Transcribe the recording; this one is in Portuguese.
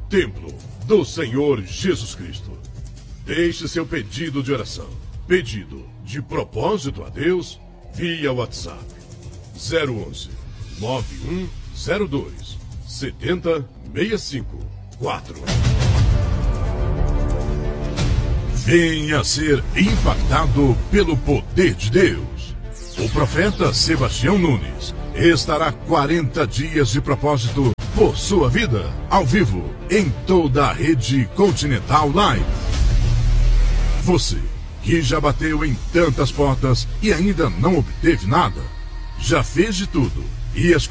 templo do Senhor Jesus Cristo. Deixe seu pedido de oração, pedido de propósito a Deus via WhatsApp 011 9102 70654. Venha ser impactado pelo poder de Deus. O profeta Sebastião Nunes estará 40 dias de propósito por sua vida, ao vivo, em toda a rede Continental Live. Você que já bateu em tantas portas e ainda não obteve nada, já fez de tudo e